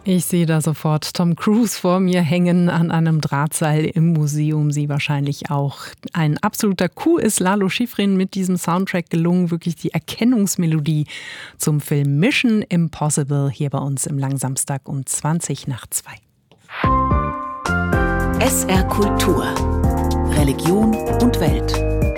Ich sehe da sofort Tom Cruise vor mir hängen an einem Drahtseil im Museum. Sie wahrscheinlich auch. Ein absoluter Coup ist Lalo Schifrin mit diesem Soundtrack gelungen. Wirklich die Erkennungsmelodie zum Film Mission Impossible hier bei uns im Langsamstag um 2:20. SR Kultur. Religion und Welt.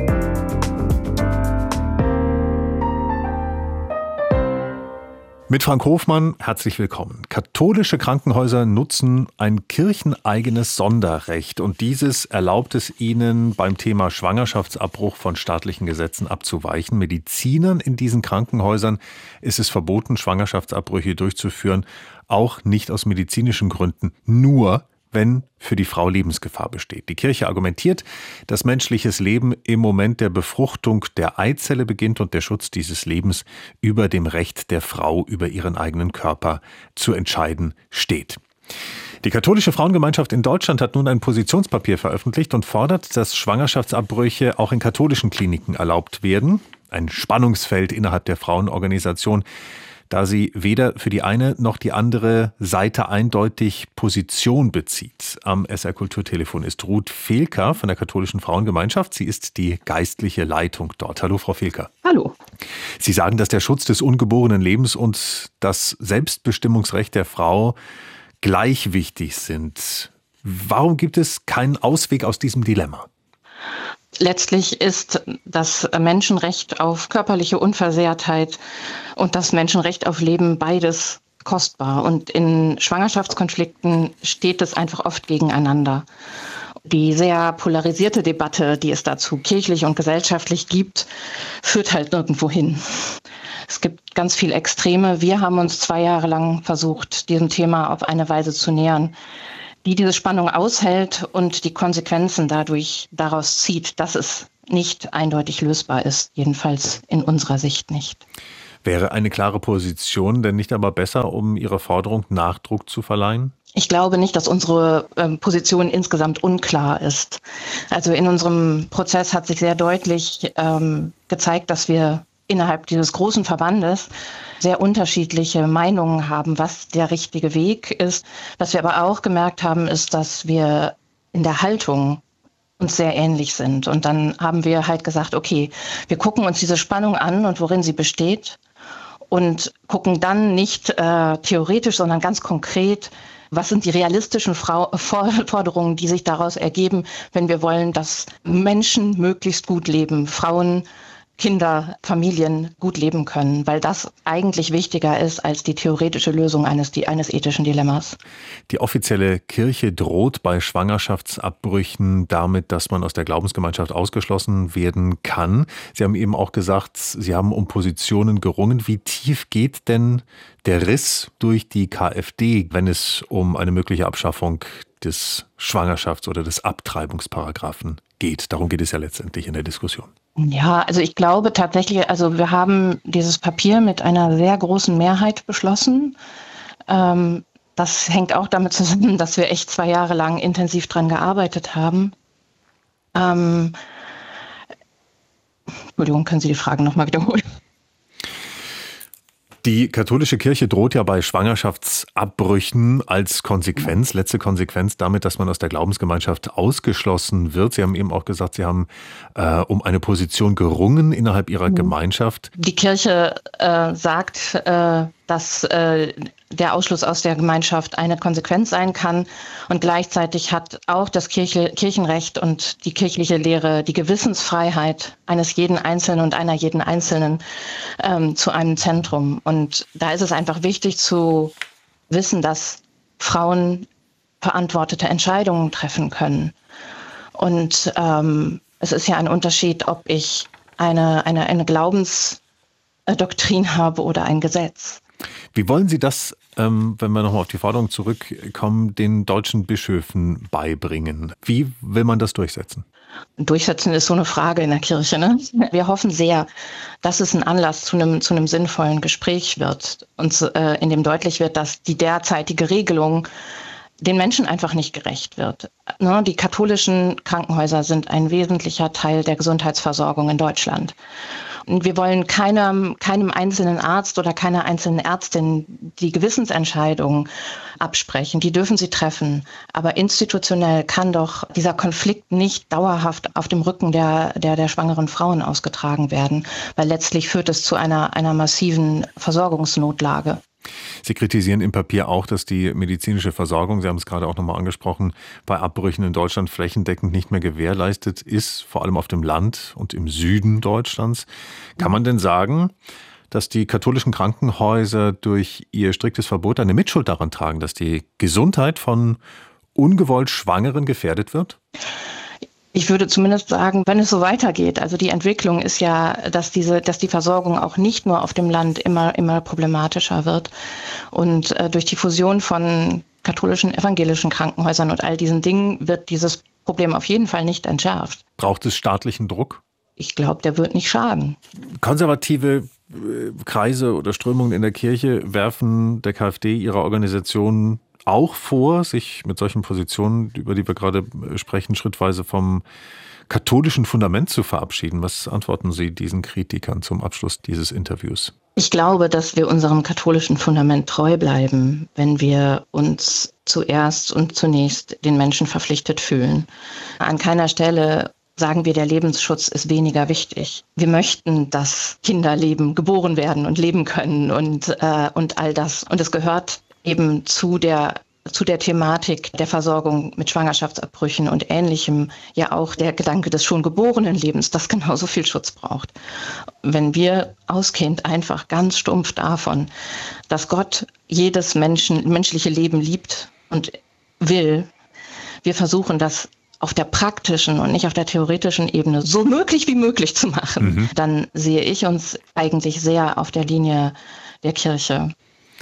Mit Frank Hofmann, herzlich willkommen. Katholische Krankenhäuser nutzen ein kircheneigenes Sonderrecht und dieses erlaubt es ihnen, beim Thema Schwangerschaftsabbruch von staatlichen Gesetzen abzuweichen. Medizinern in diesen Krankenhäusern ist es verboten, Schwangerschaftsabbrüche durchzuführen, auch nicht aus medizinischen Gründen, nur wenn für die Frau Lebensgefahr besteht. Die Kirche argumentiert, dass menschliches Leben im Moment der Befruchtung der Eizelle beginnt und der Schutz dieses Lebens über dem Recht der Frau, über ihren eigenen Körper zu entscheiden steht. Die katholische Frauengemeinschaft in Deutschland hat nun ein Positionspapier veröffentlicht und fordert, dass Schwangerschaftsabbrüche auch in katholischen Kliniken erlaubt werden. Ein Spannungsfeld innerhalb der Frauenorganisation, da sie weder für die eine noch die andere Seite eindeutig Position bezieht. Am SR Kulturtelefon ist Ruth Fehlker von der katholischen Frauengemeinschaft. Sie ist die geistliche Leitung dort. Hallo, Frau Fehlker. Hallo. Sie sagen, dass der Schutz des ungeborenen Lebens und das Selbstbestimmungsrecht der Frau gleich wichtig sind. Warum gibt es keinen Ausweg aus diesem Dilemma? Letztlich ist das Menschenrecht auf körperliche Unversehrtheit und das Menschenrecht auf Leben beides kostbar. Und in Schwangerschaftskonflikten steht es einfach oft gegeneinander. Die sehr polarisierte Debatte, die es dazu kirchlich und gesellschaftlich gibt, führt halt nirgendwo hin. Es gibt ganz viel Extreme. Wir haben uns 2 Jahre lang versucht, diesem Thema auf eine Weise zu nähern, die diese Spannung aushält und die Konsequenzen daraus zieht, dass es nicht eindeutig lösbar ist, jedenfalls in unserer Sicht nicht. Wäre eine klare Position denn nicht aber besser, um Ihrer Forderung Nachdruck zu verleihen? Ich glaube nicht, dass unsere Position insgesamt unklar ist. Also in unserem Prozess hat sich sehr deutlich gezeigt, dass wir innerhalb dieses großen Verbandes sehr unterschiedliche Meinungen haben, was der richtige Weg ist. Was wir aber auch gemerkt haben, ist, dass wir in der Haltung uns sehr ähnlich sind. Und dann haben wir halt gesagt, okay, wir gucken uns diese Spannung an und worin sie besteht und gucken dann nicht theoretisch, sondern ganz konkret, was sind die realistischen Forderungen, die sich daraus ergeben, wenn wir wollen, dass Menschen möglichst gut leben, Frauen, Kinder, Familien gut leben können, weil das eigentlich wichtiger ist als die theoretische Lösung eines ethischen Dilemmas. Die offizielle Kirche droht bei Schwangerschaftsabbrüchen damit, dass man aus der Glaubensgemeinschaft ausgeschlossen werden kann. Sie haben eben auch gesagt, Sie haben um Positionen gerungen. Wie tief geht denn der Riss durch die KfD, wenn es um eine mögliche Abschaffung des Schwangerschafts- oder des Abtreibungsparagraphen geht? Darum geht es ja letztendlich in der Diskussion. Ja, also ich glaube tatsächlich, also wir haben dieses Papier mit einer sehr großen Mehrheit beschlossen. Das hängt auch damit zusammen, dass wir echt 2 Jahre lang intensiv dran gearbeitet haben. Entschuldigung, können Sie die Fragen nochmal wiederholen? Die katholische Kirche droht ja bei Schwangerschaftsabbrüchen als Konsequenz, letzte Konsequenz damit, dass man aus der Glaubensgemeinschaft ausgeschlossen wird. Sie haben eben auch gesagt, Sie haben um eine Position gerungen innerhalb Ihrer Gemeinschaft. Die Kirche sagt, dass der Ausschluss aus der Gemeinschaft eine Konsequenz sein kann. Und gleichzeitig hat auch das Kirchenrecht und die kirchliche Lehre die Gewissensfreiheit eines jeden Einzelnen und einer jeden Einzelnen zu einem Zentrum. Und da ist es einfach wichtig zu wissen, dass Frauen verantwortete Entscheidungen treffen können. Und es ist ja ein Unterschied, ob ich eine Glaubensdoktrin habe oder ein Gesetz. Wie wollen Sie das, wenn wir nochmal auf die Forderung zurückkommen, den deutschen Bischöfen beibringen? Wie will man das durchsetzen? Durchsetzen ist so eine Frage in der Kirche, ne? Wir hoffen sehr, dass es ein Anlass zu einem sinnvollen Gespräch wird und in dem deutlich wird, dass die derzeitige Regelung den Menschen einfach nicht gerecht wird. Die katholischen Krankenhäuser sind ein wesentlicher Teil der Gesundheitsversorgung in Deutschland. Und wir wollen keinem einzelnen Arzt oder keiner einzelnen Ärztin die Gewissensentscheidung absprechen. Die dürfen sie treffen. Aber institutionell kann doch dieser Konflikt nicht dauerhaft auf dem Rücken der schwangeren Frauen ausgetragen werden, weil letztlich führt es zu einer massiven Versorgungsnotlage. Sie kritisieren im Papier auch, dass die medizinische Versorgung, Sie haben es gerade auch nochmal angesprochen, bei Abbrüchen in Deutschland flächendeckend nicht mehr gewährleistet ist, vor allem auf dem Land und im Süden Deutschlands. Kann man denn sagen, dass die katholischen Krankenhäuser durch ihr striktes Verbot eine Mitschuld daran tragen, dass die Gesundheit von ungewollt Schwangeren gefährdet wird? Ich würde zumindest sagen, wenn es so weitergeht, also die Entwicklung ist ja, dass die Versorgung auch nicht nur auf dem Land immer problematischer wird. Und durch die Fusion von katholischen, evangelischen Krankenhäusern und all diesen Dingen wird dieses Problem auf jeden Fall nicht entschärft. Braucht es staatlichen Druck? Ich glaube, der wird nicht schaden. Konservative Kreise oder Strömungen in der Kirche werfen der KfD, ihrer Organisation, auch vor, sich mit solchen Positionen, über die wir gerade sprechen, schrittweise vom katholischen Fundament zu verabschieden. Was antworten Sie diesen Kritikern zum Abschluss dieses Interviews? Ich glaube, dass wir unserem katholischen Fundament treu bleiben, wenn wir uns zuerst und zunächst den Menschen verpflichtet fühlen. An keiner Stelle sagen wir, der Lebensschutz ist weniger wichtig. Wir möchten, dass Kinder geboren werden und leben können und all das. Und es gehört eben zu der Thematik der Versorgung mit Schwangerschaftsabbrüchen und Ähnlichem ja auch der Gedanke des schon geborenen Lebens, das genauso viel Schutz braucht. Wenn wir ausgehend einfach ganz stumpf davon, dass Gott jedes menschliche Leben liebt und will, wir versuchen das auf der praktischen und nicht auf der theoretischen Ebene so möglich wie möglich zu machen, dann sehe ich uns eigentlich sehr auf der Linie der Kirche.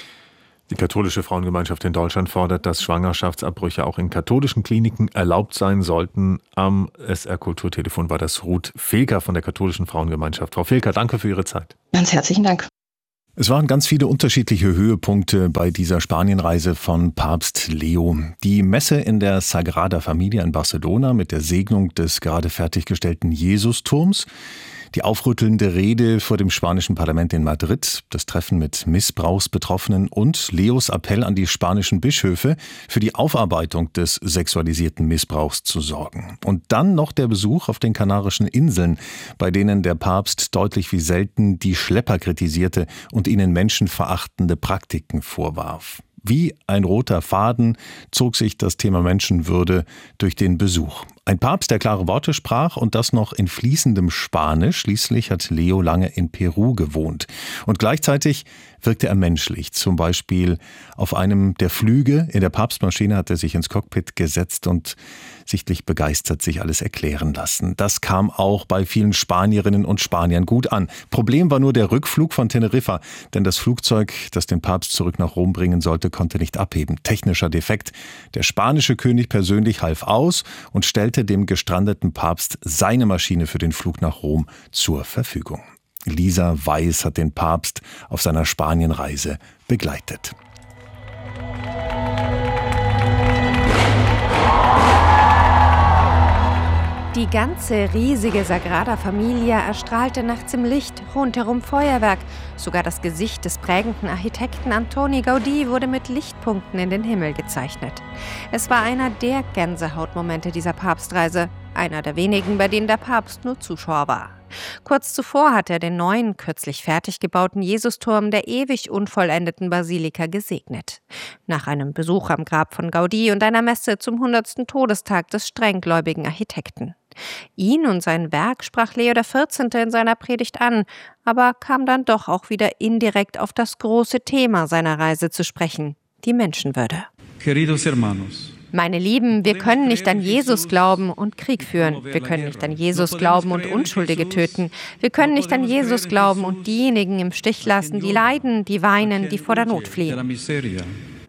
Die katholische Frauengemeinschaft in Deutschland fordert, dass Schwangerschaftsabbrüche auch in katholischen Kliniken erlaubt sein sollten. Am SR Kulturtelefon war das Ruth Fehlker von der katholischen Frauengemeinschaft. Frau Fehlker, danke für Ihre Zeit. Ganz herzlichen Dank. Es waren ganz viele unterschiedliche Höhepunkte bei dieser Spanienreise von Papst Leo. Die Messe in der Sagrada Familia in Barcelona mit der Segnung des gerade fertiggestellten Jesusturms, die aufrüttelnde Rede vor dem spanischen Parlament in Madrid, das Treffen mit Missbrauchsbetroffenen und Leos Appell an die spanischen Bischöfe, für die Aufarbeitung des sexualisierten Missbrauchs zu sorgen. Und dann noch der Besuch auf den Kanarischen Inseln, bei denen der Papst deutlich wie selten die Schlepper kritisierte und ihnen menschenverachtende Praktiken vorwarf. Wie ein roter Faden zog sich das Thema Menschenwürde durch den Besuch. Ein Papst, der klare Worte sprach und das noch in fließendem Spanisch. Schließlich hat Leo lange in Peru gewohnt. Und gleichzeitig wirkte er menschlich. Zum Beispiel auf einem der Flüge in der Papstmaschine hat er sich ins Cockpit gesetzt und sichtlich begeistert sich alles erklären lassen. Das kam auch bei vielen Spanierinnen und Spaniern gut an. Problem war nur der Rückflug von Teneriffa, denn das Flugzeug, das den Papst zurück nach Rom bringen sollte, konnte nicht abheben. Technischer Defekt. Der spanische König persönlich half aus und stellte dem gestrandeten Papst seine Maschine für den Flug nach Rom zur Verfügung. Lisa Weiß hat den Papst auf seiner Spanienreise begleitet. Die ganze riesige Sagrada Familia erstrahlte nachts im Licht, rundherum Feuerwerk. Sogar das Gesicht des prägenden Architekten Antoni Gaudí wurde mit Lichtpunkten in den Himmel gezeichnet. Es war einer der Gänsehautmomente dieser Papstreise, einer der wenigen, bei denen der Papst nur Zuschauer war. Kurz zuvor hat er den neuen, kürzlich fertig gebauten Jesusturm der ewig unvollendeten Basilika gesegnet. Nach einem Besuch am Grab von Gaudí und einer Messe zum 100. Todestag des strenggläubigen Architekten. Ihn und sein Werk sprach Leo XIV. In seiner Predigt an, aber kam dann doch auch wieder indirekt auf das große Thema seiner Reise zu sprechen, die Menschenwürde. Queridos hermanos. Meine Lieben, wir können nicht an Jesus glauben und Krieg führen. Wir können nicht an Jesus glauben und Unschuldige töten. Wir können nicht an Jesus glauben und diejenigen im Stich lassen, die leiden, die weinen, die vor der Not fliehen.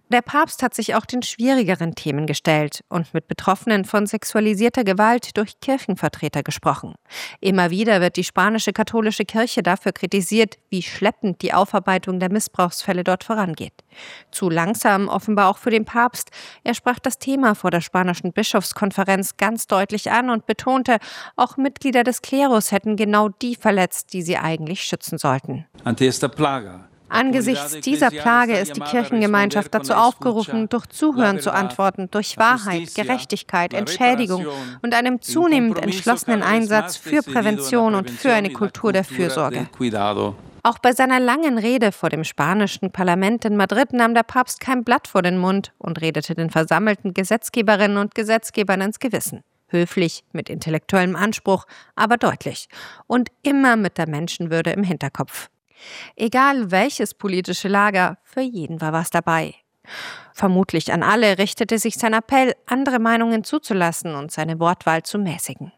Der Papst hat sich auch den schwierigeren Themen gestellt und mit Betroffenen von sexualisierter Gewalt durch Kirchenvertreter gesprochen. Immer wieder wird die spanische katholische Kirche dafür kritisiert, wie schleppend die Aufarbeitung der Missbrauchsfälle dort vorangeht. Zu langsam offenbar auch für den Papst. Er sprach das Thema vor der spanischen Bischofskonferenz ganz deutlich an und betonte, auch Mitglieder des Klerus hätten genau die verletzt, die sie eigentlich schützen sollten. Angesichts dieser Plage ist die Kirchengemeinschaft dazu aufgerufen, durch Zuhören zu antworten, durch Wahrheit, Gerechtigkeit, Entschädigung und einem zunehmend entschlossenen Einsatz für Prävention und für eine Kultur der Fürsorge. Auch bei seiner langen Rede vor dem spanischen Parlament in Madrid nahm der Papst kein Blatt vor den Mund und redete den versammelten Gesetzgeberinnen und Gesetzgebern ins Gewissen. Höflich, mit intellektuellem Anspruch, aber deutlich. Und immer mit der Menschenwürde im Hinterkopf. Egal welches politische Lager, für jeden war was dabei. Vermutlich an alle richtete sich sein Appell, andere Meinungen zuzulassen und seine Wortwahl zu mäßigen.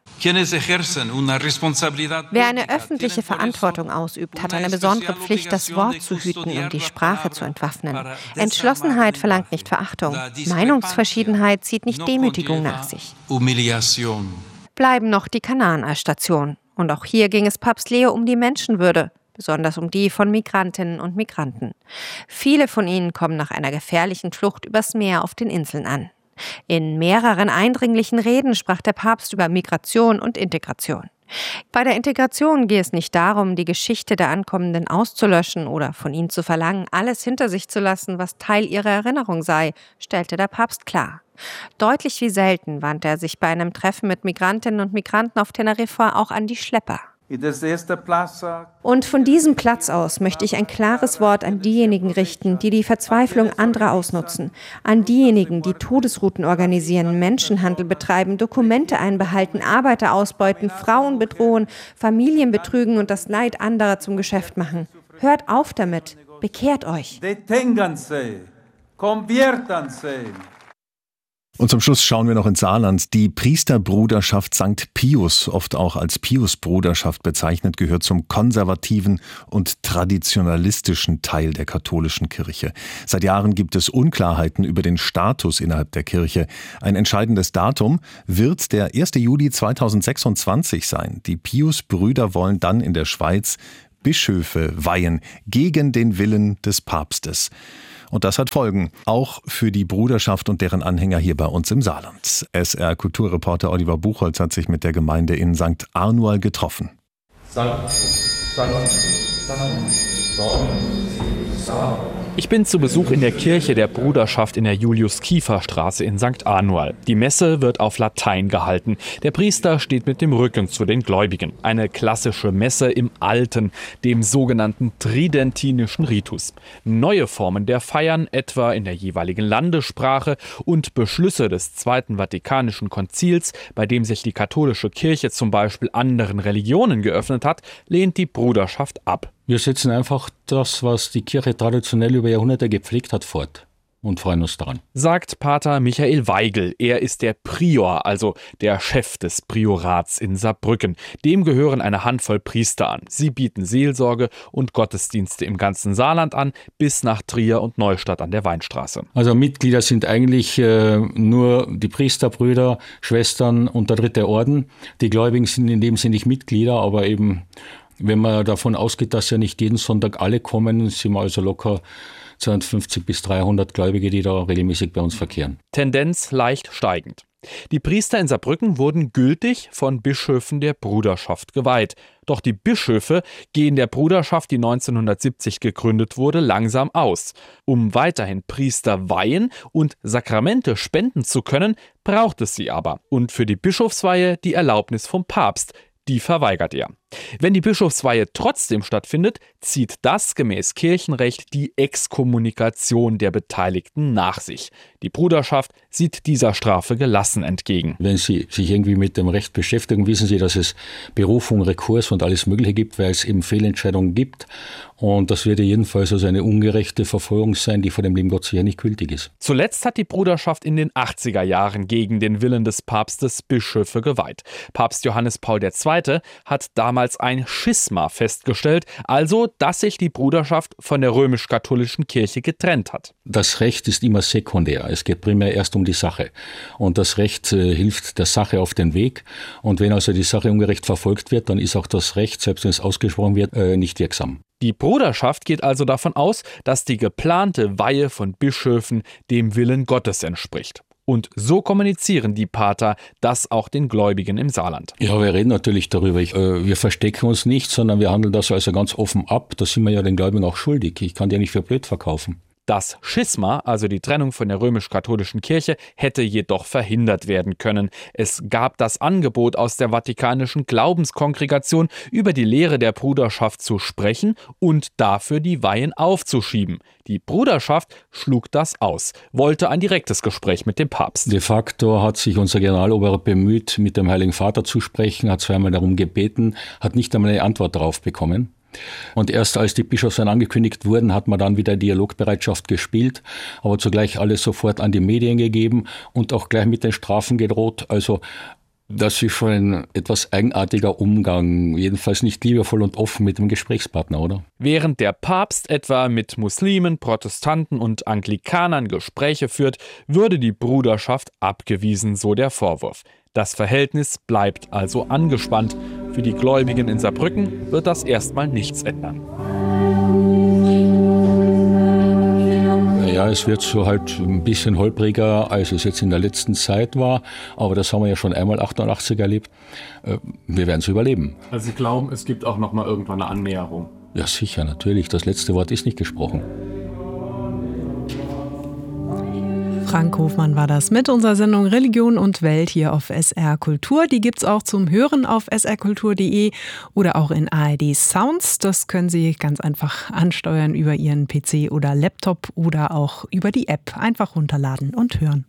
Wer eine öffentliche Verantwortung ausübt, hat eine besondere Pflicht, das Wort zu hüten und die Sprache zu entwaffnen. Entschlossenheit verlangt nicht Verachtung. Meinungsverschiedenheit zieht nicht Demütigung nach sich. Bleiben noch die Kanaren als Station. Und auch hier ging es Papst Leo um die Menschenwürde. Besonders um die von Migrantinnen und Migranten. Viele von ihnen kommen nach einer gefährlichen Flucht übers Meer auf den Inseln an. In mehreren eindringlichen Reden sprach der Papst über Migration und Integration. Bei der Integration gehe es nicht darum, die Geschichte der Ankommenden auszulöschen oder von ihnen zu verlangen, alles hinter sich zu lassen, was Teil ihrer Erinnerung sei, stellte der Papst klar. Deutlich wie selten wandte er sich bei einem Treffen mit Migrantinnen und Migranten auf Teneriffa auch an die Schlepper. Und von diesem Platz aus möchte ich ein klares Wort an diejenigen richten, die die Verzweiflung anderer ausnutzen. An diejenigen, die Todesrouten organisieren, Menschenhandel betreiben, Dokumente einbehalten, Arbeiter ausbeuten, Frauen bedrohen, Familien betrügen und das Leid anderer zum Geschäft machen. Hört auf damit. Bekehrt euch. Und zum Schluss schauen wir noch ins Saarland. Die Priesterbruderschaft St. Pius, oft auch als Pius-Bruderschaft bezeichnet, gehört zum konservativen und traditionalistischen Teil der katholischen Kirche. Seit Jahren gibt es Unklarheiten über den Status innerhalb der Kirche. Ein entscheidendes Datum wird der 1. Juli 2026 sein. Die Pius-Brüder wollen dann in der Schweiz Bischöfe weihen, gegen den Willen des Papstes. Und das hat Folgen, auch für die Bruderschaft und deren Anhänger hier bei uns im Saarland. SR-Kulturreporter Oliver Buchholz hat sich mit der Gemeinde in St. Arnual getroffen. Ich bin zu Besuch in der Kirche der Bruderschaft in der Julius-Kiefer-Straße in St. Arnual. Die Messe wird auf Latein gehalten. Der Priester steht mit dem Rücken zu den Gläubigen. Eine klassische Messe im Alten, dem sogenannten tridentinischen Ritus. Neue Formen der Feiern, etwa in der jeweiligen Landessprache, und Beschlüsse des Zweiten Vatikanischen Konzils, bei dem sich die katholische Kirche zum Beispiel anderen Religionen geöffnet hat, lehnt die Bruderschaft ab. Wir setzen einfach das, was die Kirche traditionell über Jahrhunderte gepflegt hat, fort und freuen uns daran. Sagt Pater Michael Weigel. Er ist der Prior, also der Chef des Priorats in Saarbrücken. Dem gehören eine Handvoll Priester an. Sie bieten Seelsorge und Gottesdienste im ganzen Saarland an, bis nach Trier und Neustadt an der Weinstraße. Also Mitglieder sind eigentlich nur die Priester, Brüder, Schwestern und der dritte Orden. Die Gläubigen sind in dem Sinne nicht Mitglieder, aber eben, wenn man davon ausgeht, dass ja nicht jeden Sonntag alle kommen, sind wir also locker 250 bis 300 Gläubige, die da regelmäßig bei uns verkehren. Tendenz leicht steigend. Die Priester in Saarbrücken wurden gültig von Bischöfen der Bruderschaft geweiht. Doch die Bischöfe gehen der Bruderschaft, die 1970 gegründet wurde, langsam aus. Um weiterhin Priester weihen und Sakramente spenden zu können, braucht es sie aber. Und für die Bischofsweihe die Erlaubnis vom Papst. Die verweigert er. Wenn die Bischofsweihe trotzdem stattfindet, zieht das gemäß Kirchenrecht die Exkommunikation der Beteiligten nach sich. Die Bruderschaft sieht dieser Strafe gelassen entgegen. Wenn Sie sich irgendwie mit dem Recht beschäftigen, wissen Sie, dass es Berufung, Rekurs und alles Mögliche gibt, weil es eben Fehlentscheidungen gibt. Und das wird jedenfalls also eine ungerechte Verfolgung sein, die vor dem lieben Gott sicher nicht gültig ist. Zuletzt hat die Bruderschaft in den 80er Jahren gegen den Willen des Papstes Bischöfe geweiht. Papst Johannes Paul II. Hat damals damals ein Schisma festgestellt, also dass sich die Bruderschaft von der römisch-katholischen Kirche getrennt hat. Das Recht ist immer sekundär. Es geht primär erst um die Sache. Und das Recht hilft der Sache auf den Weg. Und wenn also die Sache ungerecht verfolgt wird, dann ist auch das Recht, selbst wenn es ausgesprochen wird, nicht wirksam. Die Bruderschaft geht also davon aus, dass die geplante Weihe von Bischöfen dem Willen Gottes entspricht. Und so kommunizieren die Pater das auch den Gläubigen im Saarland. Ja, wir reden natürlich darüber. Wir verstecken uns nicht, sondern wir handeln das also ganz offen ab. Da sind wir ja den Gläubigen auch schuldig. Ich kann die nicht für blöd verkaufen. Das Schisma, also die Trennung von der römisch-katholischen Kirche, hätte jedoch verhindert werden können. Es gab das Angebot aus der Vatikanischen Glaubenskongregation, über die Lehre der Bruderschaft zu sprechen und dafür die Weihen aufzuschieben. Die Bruderschaft schlug das aus, wollte ein direktes Gespräch mit dem Papst. De facto hat sich unser Generalober bemüht, mit dem Heiligen Vater zu sprechen, hat zweimal darum gebeten, hat nicht einmal eine Antwort darauf bekommen. Und erst als die Bischofswahlen angekündigt wurden, hat man dann wieder Dialogbereitschaft gespielt, aber zugleich alles sofort an die Medien gegeben und auch gleich mit den Strafen gedroht. Also das ist schon ein etwas eigenartiger Umgang, jedenfalls nicht liebevoll und offen mit dem Gesprächspartner, oder? Während der Papst etwa mit Muslimen, Protestanten und Anglikanern Gespräche führt, würde die Bruderschaft abgewiesen, so der Vorwurf. Das Verhältnis bleibt also angespannt. Für die Gläubigen in Saarbrücken wird das erstmal nichts ändern. Ja, es wird so halt ein bisschen holpriger, als es jetzt in der letzten Zeit war. Aber das haben wir ja schon einmal 88 erlebt. Wir werden es überleben. Also Sie glauben, es gibt auch noch mal irgendwann eine Annäherung? Ja, sicher, natürlich. Das letzte Wort ist nicht gesprochen. Frank Hofmann war das mit unserer Sendung Religion und Welt hier auf SR Kultur. Die gibt's auch zum Hören auf srkultur.de oder auch in ARD Sounds. Das können Sie ganz einfach ansteuern über Ihren PC oder Laptop oder auch über die App. Einfach runterladen und hören.